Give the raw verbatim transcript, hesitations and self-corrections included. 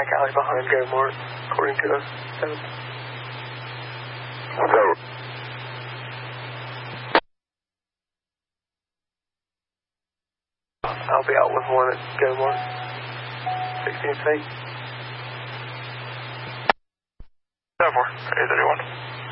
back alley behind Go Mark, according to us. seven. So, I'll be out with one at Go Mark. sixteen feet. seven four, eight thirty-one.